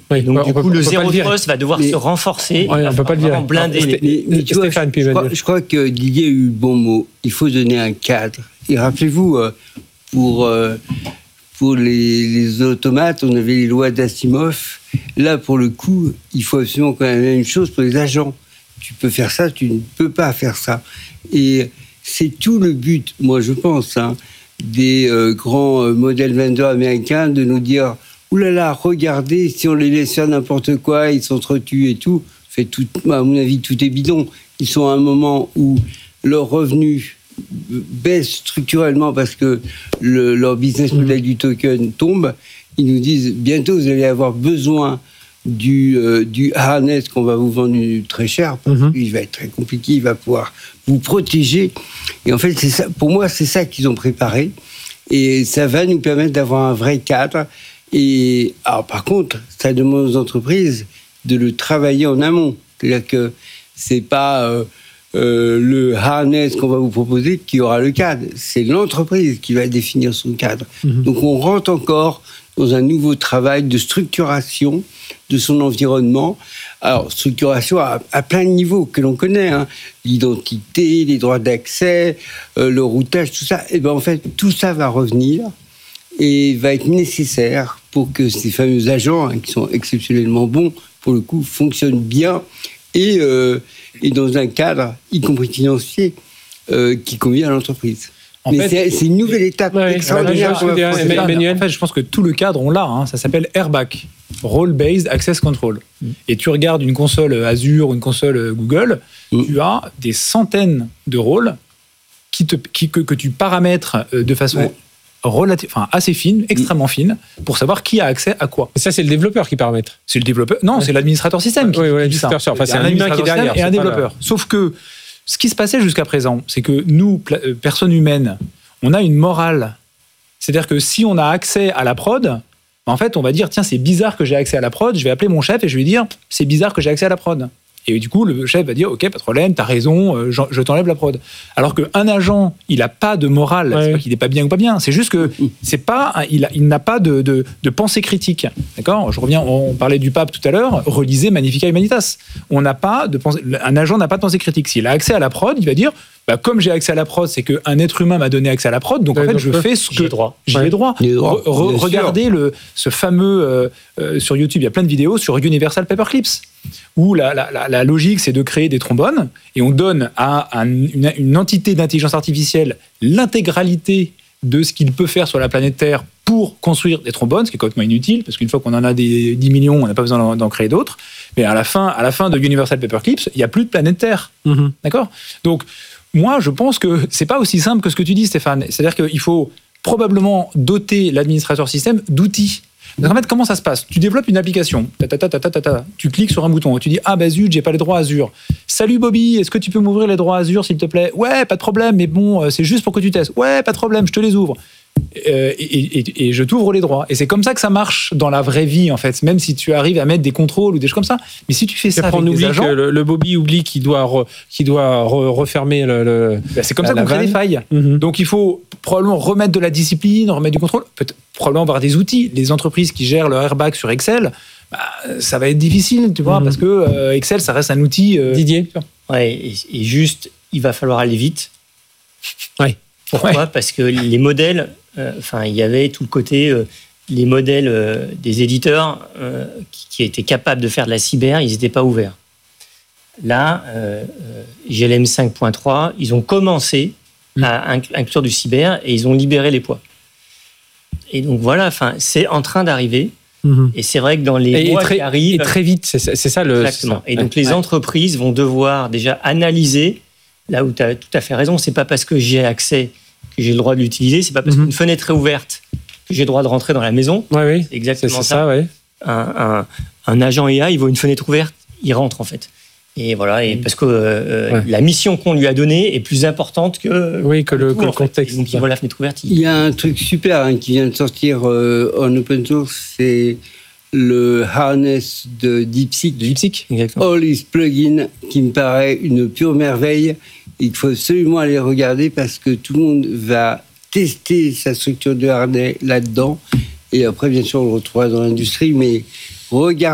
Oui, donc du coup, le Zero Trust va devoir se renforcer. On ne peut pas le dire. Blinder. Mais tu vois, je crois que Didier a eu le bon mot. Il faut donner un cadre. Et rappelez-vous, pour les automates, on avait les lois d'Asimov. Là, pour le coup, il faut absolument quand même la même chose pour les agents. Tu peux faire ça, tu ne peux pas faire ça. Et c'est tout le but, moi je pense, des grands modèles vendors américains, de nous dire « Ouh là là, regardez, si on les laisse faire n'importe quoi, ils s'entretuent et tout. » À mon avis, tout est bidon. Ils sont à un moment où leurs revenus baissent structurellement parce que leur business model du token tombe. Ils nous disent bientôt vous allez avoir besoin du harness qu'on va vous vendre très cher. Il va être très compliqué, il va pouvoir vous protéger. Et en fait, c'est ça, pour moi, c'est ça qu'ils ont préparé. Et ça va nous permettre d'avoir un vrai cadre. Et alors, par contre, ça demande aux entreprises de le travailler en amont. C'est-à-dire que c'est pas le harness qu'on va vous proposer qui aura le cadre. C'est l'entreprise qui va définir son cadre. Donc on rentre encore dans un nouveau travail de structuration de son environnement. Alors, structuration à plein de niveaux que l'on connaît. L'identité, les droits d'accès, le routage, tout ça. Et bien en fait, tout ça va revenir et va être nécessaire pour que ces fameux agents, qui sont exceptionnellement bons, pour le coup, fonctionnent bien et dans un cadre, y compris financier, qui convient à l'entreprise. Mais c'est une nouvelle étape extraordinaire. En fait, je pense que tout le cadre, on l'a. Ça s'appelle RBAC, Role-Based Access Control. Et tu regardes une console Azure ou une console Google, tu as des centaines de rôles que tu paramètres de façon assez fine, extrêmement fine, pour savoir qui a accès à quoi. Et ça, c'est le développeur qui paramètre. C'est le développeur. Non, c'est l'administrateur système. Oui, l'administrateur. Enfin, c'est un humain qui est derrière. Et un développeur. Sauf que ce qui se passait jusqu'à présent, c'est que nous, personnes humaines, on a une morale. C'est-à-dire que si on a accès à la prod, en fait, on va dire, tiens, c'est bizarre que j'ai accès à la prod, je vais appeler mon chef et je vais lui dire, c'est bizarre que j'ai accès à la prod. Et du coup, le chef va dire, ok, pas de problème, t'as raison, je t'enlève la prod. Alors qu'un agent, il n'a pas de morale, c'est pas qu'il n'est pas bien ou pas bien, c'est juste que c'est pas, il n'a pas de pensée critique. D'accord ? Je reviens, on parlait du pape tout à l'heure, relisez Magnificat Humanitas. Un agent n'a pas de pensée critique. S'il a accès à la prod, il va dire, comme j'ai accès à la prod, c'est qu'un être humain m'a donné accès à la prod, donc en fait, je fais ce que j'y ai droit. Regardez ce fameux, sur YouTube, il y a plein de vidéos sur Universal Paperclips, où la logique, c'est de créer des trombones, et on donne à une entité d'intelligence artificielle l'intégralité de ce qu'il peut faire sur la planète Terre pour construire des trombones, ce qui est complètement inutile, parce qu'une fois qu'on en a des 10 millions, on n'a pas besoin d'en créer d'autres. Mais à la fin de Universal Paperclips, il n'y a plus de planète Terre. D'accord ? Donc, moi, je pense que c'est pas aussi simple que ce que tu dis, Stéphane. C'est-à-dire qu'il faut probablement doter l'administrateur système d'outils. Donc en fait, comment ça se passe ? Tu développes une application, tu cliques sur un bouton, tu dis « Ah bah zut, j'ai pas les droits Azure. Salut Bobby, est-ce que tu peux m'ouvrir les droits Azure, s'il te plaît ? Ouais, pas de problème, mais bon, c'est juste pour que tu testes. Ouais, pas de problème, je te les ouvre. » Et je t'ouvre les droits. Et c'est comme ça que ça marche dans la vraie vie, en fait, même si tu arrives à mettre des contrôles ou des choses comme ça. Mais si tu fais ça avec des agents... que le Bobby oublie qu'il doit refermer le c'est comme ça qu'on crée des failles. Donc il faut probablement remettre de la discipline, remettre du contrôle, probablement avoir des outils. Les entreprises qui gèrent leur airbag sur Excel, ça va être difficile, tu vois, parce que Excel, ça reste un outil... Didier. Ouais, et juste, il va falloir aller vite. Ouais. Pourquoi ? Parce que les modèles... il y avait tout le côté, les modèles des éditeurs qui étaient capables de faire de la cyber, ils n'étaient pas ouverts. Là, GLM 5.3, ils ont commencé à inclure du cyber et ils ont libéré les poids. Et donc voilà, c'est en train d'arriver. Et c'est vrai que dans les mois qui arrivent... Et très vite, c'est ça le... Exactement. Et donc les entreprises vont devoir déjà analyser, là où tu as tout à fait raison, c'est pas parce que j'ai accès que j'ai le droit de l'utiliser, c'est pas parce qu'une fenêtre est ouverte que j'ai le droit de rentrer dans la maison. Oui, c'est exactement ça. Ouais. Un agent IA, il voit une fenêtre ouverte, il rentre en fait. Et voilà, parce que la mission qu'on lui a donnée est plus importante que le contexte. Donc il voit la fenêtre ouverte. Il y a un truc super qui vient de sortir en open source, c'est le harness de DeepSeek. Exactement. All is plugin, qui me paraît une pure merveille. Il faut absolument aller regarder parce que tout le monde va tester sa structure de harnais là-dedans. Et après, bien sûr, on le retrouvera dans l'industrie. Mais regardez.